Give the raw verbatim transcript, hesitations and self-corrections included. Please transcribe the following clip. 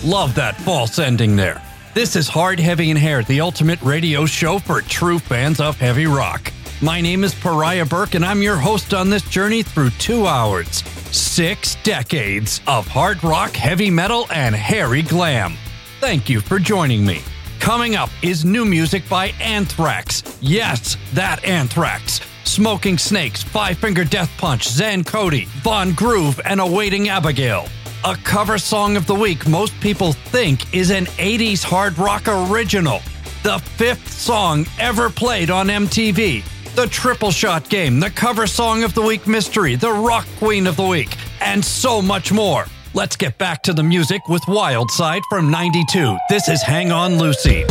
Love that false ending there. This is Hard, Heavy, and Hair, the ultimate radio show for true fans of heavy rock. My name is Pariah Burke, and I'm your host on this journey through two hours, six decades of hard rock, heavy metal, and hairy glam. Thank you for joining me. Coming up is new music by Anthrax. Yes, that Anthrax. Smoking Snakes, Five Finger Death Punch, Zan Cody, Von Groove, and Awaiting Abigail. A cover song of the week most people think is an eighties hard rock original. The fifth song ever played on M T V. The Triple Shot Game, the cover song of the week mystery, the rock queen of the week, and so much more. Let's get back to the music with Wild Side from ninety-two. This is Hang On Lucy.